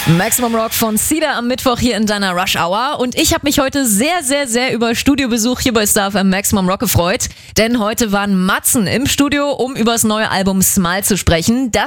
Maximum Rock von Cedar am Mittwoch hier in deiner Rush Hour. Und ich habe mich heute sehr, sehr, sehr über Studiobesuch hier bei Star FM Maximum Rock gefreut. Denn heute waren Matzen im Studio, um über das neue Album Smile zu sprechen. Das